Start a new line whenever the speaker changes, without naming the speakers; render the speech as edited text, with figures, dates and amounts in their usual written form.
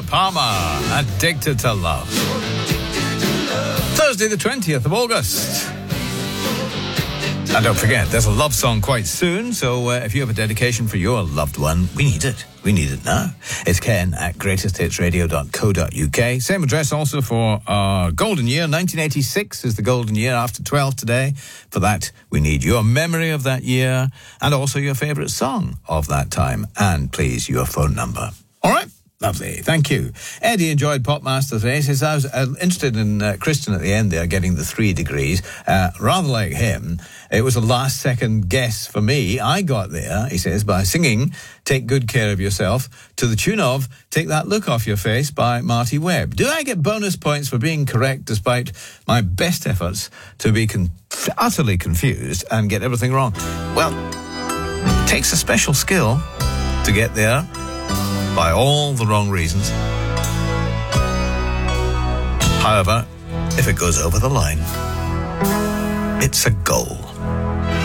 Stuart Palmer, Addicted to Love. Thursday the 20th of August. And don't forget, there's a love song quite soon, so if you have a dedication for your loved one, we need it. We need it now. It's ken@greatesthitsradio.co.uk. Same address also for our golden year. 1986 is the golden year after 12 today. For that, we need your memory of that year and also your favourite song of that time. And please, your phone number. All right? Lovely, thank you. Eddie enjoyed Popmaster today. He says, I was interested in Christian at the end there, getting the 3 degrees. Rather like him, it was a last-second guess for me. I got there, he says, by singing Take Good Care of Yourself to the tune of Take That Look Off Your Face by Marty Webb. Do I get bonus points for being correct despite my best efforts to be utterly confused and get everything wrong? Well, it takes a special skill to get there by all the wrong reasons. However, if it goes over the line, it's a goal.